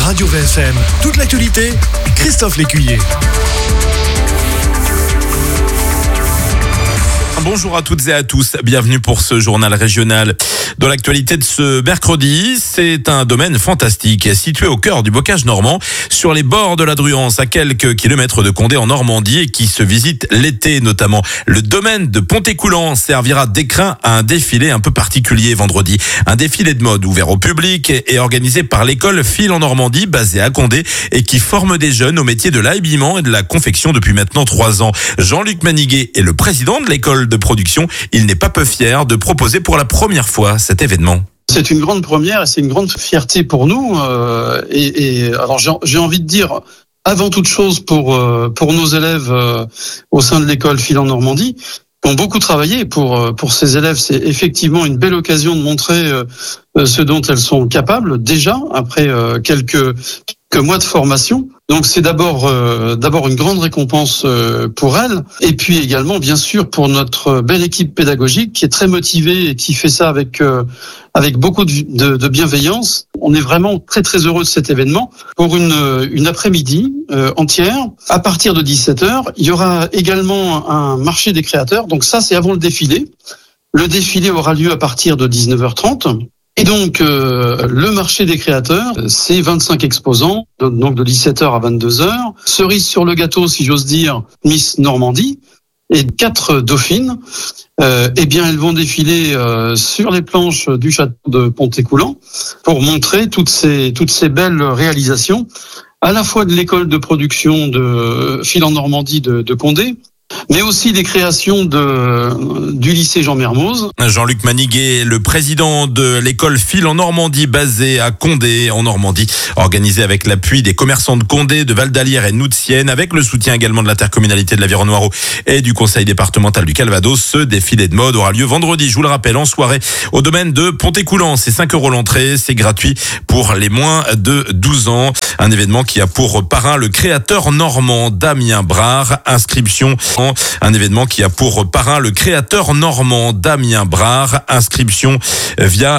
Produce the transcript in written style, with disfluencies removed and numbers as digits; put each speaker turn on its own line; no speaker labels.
Radio VSM. Toute l'actualité, Christophe Lécuyer.
Bonjour à toutes et à tous, bienvenue pour ce journal régional. Dans l'actualité de ce mercredi, c'est un domaine fantastique situé au cœur du bocage normand, sur les bords de la Druance, à quelques kilomètres de Condé en Normandie et qui se visite l'été notamment. Le domaine de Pontécoulant servira d'écrin à un défilé un peu particulier vendredi. Un défilé de mode ouvert au public et organisé par l'école Fil en Normandie, basée à Condé et qui forme des jeunes au métier de l'habillement et de la confection depuis maintenant 3 ans. Jean-Luc Maniguet est le président de l'école de production. Il n'est pas peu fier de proposer pour la première fois cet événement.
C'est une grande première et c'est une grande fierté pour nous. Alors j'ai envie de dire, avant toute chose, pour nos élèves au sein de l'école Fil en Normandie, qui ont beaucoup travaillé pour ces élèves, c'est effectivement une belle occasion de montrer ce dont elles sont capables déjà après quelques mois de formation. Donc c'est d'abord une grande récompense pour elles, et puis également bien sûr pour notre belle équipe pédagogique qui est très motivée et qui fait ça avec beaucoup de bienveillance. On est vraiment très très heureux de cet événement. Pour une après-midi entière, à partir de 17h, il y aura également un marché des créateurs. Donc ça c'est avant le défilé. Le défilé aura lieu à partir de 19h30. Et donc, le marché des créateurs, c'est 25 exposants, donc de 17h à 22h. Cerise sur le gâteau, si j'ose dire, Miss Normandie et 4 dauphines. Eh bien, elles vont défiler sur les planches du château de Pontécoulant pour montrer toutes ces belles réalisations, à la fois de l'école de production de Fil en Normandie de Condé, mais aussi des créations du lycée Jean Mermoz.
Jean-Luc Maniguet, le président de l'école Fil en Normandie, basée à Condé en Normandie, organisée avec l'appui des commerçants de Condé, de Val-d'Alière et Noutienne, avec le soutien également de l'intercommunalité de l'Aveyron-Noireau et du conseil départemental du Calvados. Ce défilé de mode aura lieu vendredi, je vous le rappelle, en soirée au domaine de Pontécoulant. C'est 5 € l'entrée, c'est gratuit pour les moins de 12 ans. Un événement qui a pour parrain le créateur normand Damien Brard. Inscription via